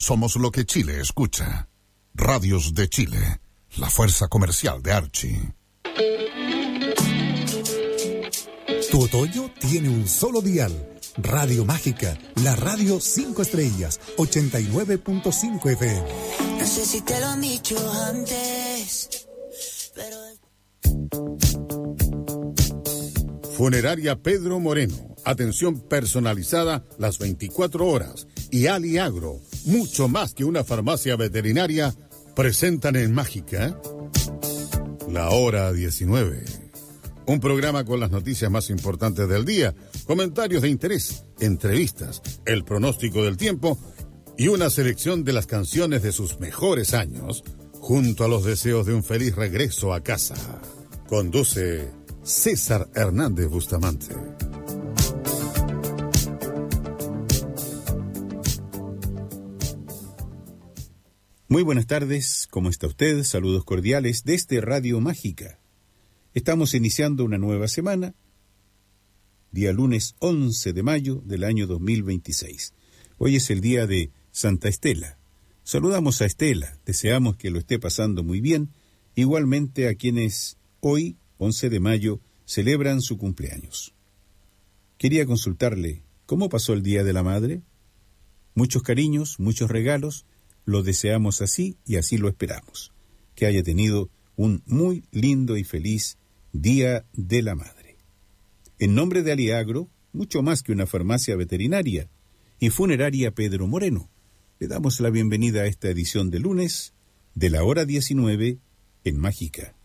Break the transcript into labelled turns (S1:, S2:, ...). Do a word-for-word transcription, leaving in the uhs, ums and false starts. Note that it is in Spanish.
S1: Somos lo que Chile escucha. Radios de Chile, la fuerza comercial de Archie.
S2: Tu otoño tiene un solo dial. Radio Mágica, la radio cinco estrellas, ochenta y nueve punto cinco F M.
S3: No sé si te lo han dicho antes, pero...
S4: Funeraria Pedro Moreno. Atención personalizada las veinticuatro horas. Y Aliagro, mucho más que una farmacia veterinaria, presentan en Mágica La Hora diecinueve. Un programa con las noticias más importantes del día, comentarios de interés, entrevistas, el pronóstico del tiempo y una selección de las canciones de sus mejores años, junto a los deseos de un feliz regreso a casa. Conduce César Hernández Bustamante.
S5: Muy buenas tardes, ¿cómo está usted? Saludos cordiales desde Radio Mágica. Estamos iniciando una nueva semana, día lunes once de mayo del año dos mil veintiséis. Hoy es el día de Santa Estela. Saludamos a Estela, deseamos que lo esté pasando muy bien, igualmente a quienes hoy, once de mayo, celebran su cumpleaños. Quería consultarle, ¿cómo pasó el Día de la Madre? Muchos cariños, muchos regalos, lo deseamos así y así lo esperamos. Que haya tenido un muy lindo y feliz Día de la Madre. En nombre de Aliagro, mucho más que una farmacia veterinaria, y Funeraria Pedro Moreno, le damos la bienvenida a esta edición de lunes de la hora diecinueve en Mágica.